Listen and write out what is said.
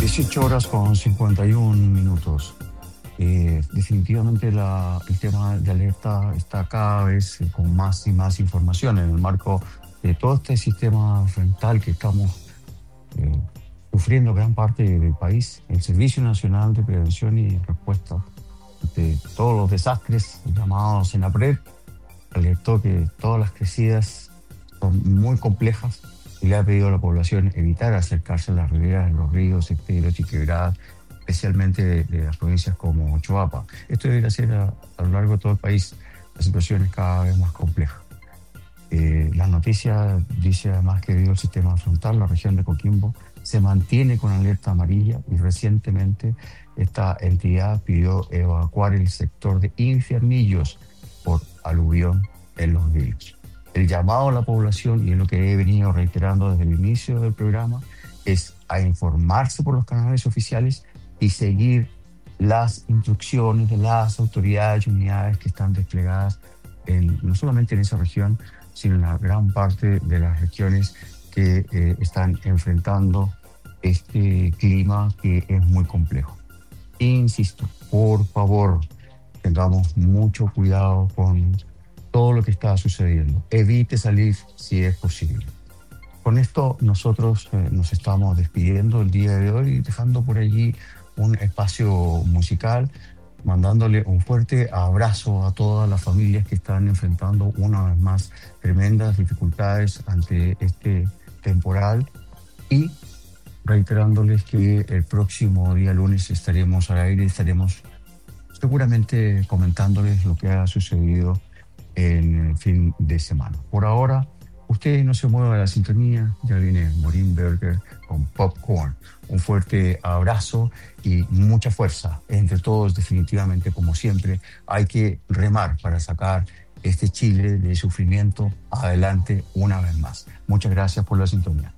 18 horas con 51 minutos. Definitivamente el tema de alerta está cada vez con más y más información en el marco de todo este sistema frontal que estamos eh, sufriendo gran parte del país. El Servicio Nacional de Prevención y Respuesta de todos los desastres llamados SENAPRED alertó que todas las crecidas son muy complejas y le ha pedido a la población evitar acercarse a las riberas de los ríos, esteros y quebradas, especialmente de las provincias como Choapa. Esto debería ser a lo largo de todo el país. La situación es cada vez más compleja. La noticia dice además que debido al sistema frontal, la región de Coquimbo se mantiene con alerta amarilla y recientemente esta entidad pidió evacuar el sector de Infiernillos por aluvión en los ríos. El llamado a la población, y es lo que he venido reiterando desde el inicio del programa, es a informarse por los canales oficiales y seguir las instrucciones de las autoridades y unidades que están desplegadas no solamente en esa región, sino en la gran parte de las regiones que están enfrentando este clima que es muy complejo. Insisto, por favor, tengamos mucho cuidado con todo lo que está sucediendo. Evite salir si es posible. Con esto nosotros nos estamos despidiendo el día de hoy, dejando por allí un espacio musical, mandándole un fuerte abrazo a todas las familias que están enfrentando una vez más tremendas dificultades ante este temporal y reiterándoles que el próximo día lunes estaremos al aire, estaremos seguramente comentándoles lo que ha sucedido en el fin de semana. Por ahora, usted no se mueva de la sintonía, ya viene Morín Berger con Popcorn. Un fuerte abrazo y mucha fuerza entre todos. Definitivamente, como siempre, hay que remar para sacar este Chile de sufrimiento adelante una vez más. Muchas gracias por la sintonía.